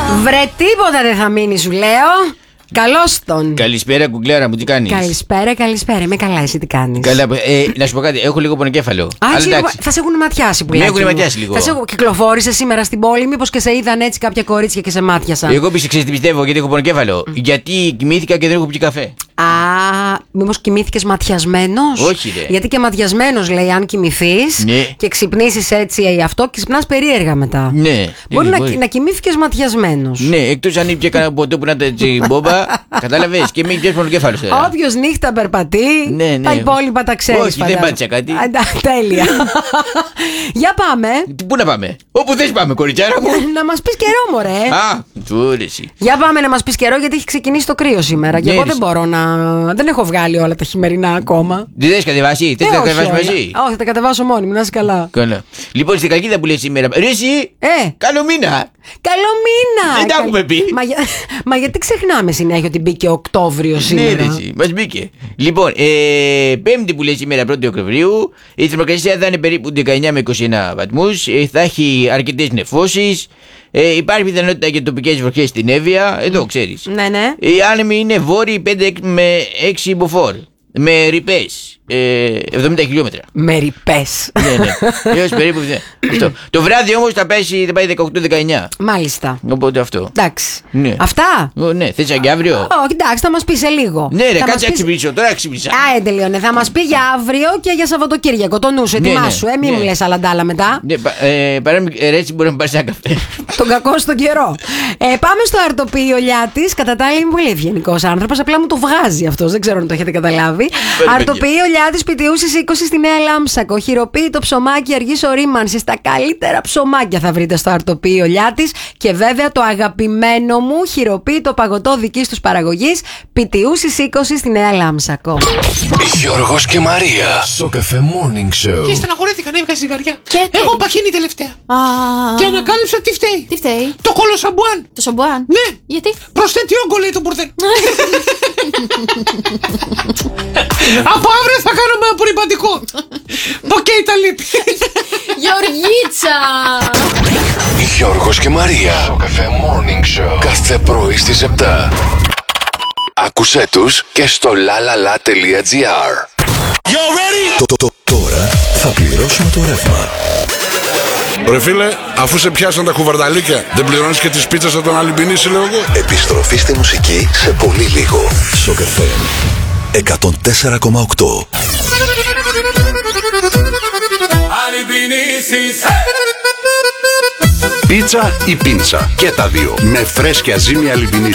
Βρε τίποτα δεν θα μείνει, σου λέω. Καλώς τον. Καλησπέρα, κουκλάρα μου, τι κάνεις? Καλησπέρα. Είμαι καλά, εσύ τι κάνεις? Καλά, να σου πω κάτι, έχω λίγο πονοκέφαλο. Θα σε έχουν ματιάσει που λέει. Με έχουν ματιάσει λίγο. Κυκλοφόρησε σήμερα στην πόλη, μήπως και σε είδαν έτσι κάποια κορίτσια και σε μάτιασαν? Εγώ πιστεύω γιατί έχω πονοκέφαλο. Γιατί κοιμήθηκα και δεν έχω πιει καφέ. Μήπως κοιμήθηκες ματιασμένος? Όχι, ρε. Γιατί και ματιασμένος λέει, αν κοιμηθείς και ξυπνήσεις έτσι αυτό, ξυπνάς περίεργα μετά. Ναι. Μπορεί να κοιμήθηκες ματιασμένος. Ναι, εκτός αν ήπια κανένα ποτό που να ήταν έτσι μπόμπα. Κατάλαβες, και μην πιέσεις πονοκέφαλο τώρα. Όποιος νύχτα περπατεί, τα υπόλοιπα τα ξέρεις. Όχι, δεν πάτησα κάτι. Τέλεια. Για πάμε. Πού να πάμε? Όπου θες πάμε, κοριτσάρα μου. Να μας πεις καιρό, μωρέ. Του άρεσε. Για πάμε να μας πεις καιρό, γιατί έχει ξεκινήσει το κρύο σήμερα. Και εγώ δεν μπορώ να. Δεν έχω βγάλει όλα τα χειμερινά ακόμα. Δεν έχεις κατεβάσει? Θες να τα κατεβάσεις μαζί? Όχι, θα τα κατεβάσω μόνη μου, να είσαι καλά. Καλά. Λοιπόν, στην Καλκίδα που λες σήμερα. Ρε εσύ, καλό μήνα. Καλό μήνα! Δεν τα έχουμε πει. Μα γιατί ξεχνάμε συνέχεια ότι μπήκε Οκτώβριο σήμερα? Ναι, ρε, μας μπήκε. Λοιπόν, Πέμπτη που λέει σήμερα 1η Οκτωβρίου, η θερμοκρασία θα είναι περίπου 19 με 21 βαθμούς. Θα έχει αρκετές νεφώσεις. Υπάρχει πιθανότητα για τοπικές βροχές στην Εύβοια. Εδώ ξέρεις. Ναι. Οι άνεμοι είναι βόρειοι 5 με 6 μποφόρ. Με ρηπές 70 χιλιόμετρα. Με ρηπές. Ναι. Έως περίπου αυτό. Το βράδυ όμως θα πάει 18-19. Μάλιστα. Οπότε αυτό. Εντάξει. Ναι. Αυτά. Ναι, θες και αύριο? Όχι, εντάξει, θα μας πει σε λίγο. Ναι, ρε, κάτσε να ξυπνήσω. Τώρα ξυπνήσα. Τελειώνε. Θα μας πει για αύριο και για Σαββατοκύριακο. Το νου σου, ετοιμάσου. Μην μου λες άλλα μετά. Ναι, έτσι μπορεί να πάρει ένα καφέ. Τον κακό στον καιρό. Πάμε στο αρτοποιείο Λιάτης. Κατά τα άλλα, είμαι πολύ ευγενικός άνθρωπος. Απλά μου το βγάζει αυτός. Δεν ξέρω αν το έχετε καταλάβει. Αρτοποιείο Λιάτης, Πιτιούσης 20 στη Νέα Λάμψακο. Χειροποίητο ψωμάκι αργής ορίμανσης. Τα καλύτερα ψωμάκια θα βρείτε στο αρτοποιείο Λιάτης. Και βέβαια το αγαπημένο μου χειροποίητο παγωτό δικής τους παραγωγής. Πιτιούσης 20 στη Νέα Λάμψακο. Γιώργος και Μαρία. Σοκαφέ Morning Show. Και στεναχωρήθηκα να έβγαζε ζυγαριά. Έχω παχύνει τελευταία. Και ανακάλυψα τι φταίει. Τι φταίει? Το κολοσαμπουάν. Το σαμπουάν? Ναι. Γιατί? Προσθέτει όγκο, λέει το μπουρδέλ. Από αύριο θα κάνουμε απορριπαντικό. Ποκέι τα λύπη. Γεωργίτσα. Γιώργος και Μαρία. Σοκαφέ Morning Show. Κάθε πρωί στις 7. Άκουσέ τους και στο lalala.gr. Τώρα θα πληρώσουμε το ρεύμα. Ρε φίλε, αφού σε πιάσαν τα κουβαρδαλίκια, δεν πληρώνεις και τις πίτσες από τον Αλυμπινίση, λέω εγώ. Επιστροφή στη μουσική σε πολύ λίγο. Σοκαφέ 104,8. Πίτσα ή πίντσα, και τα δύο, με φρέσκια ζύμη Αλυμπινίση.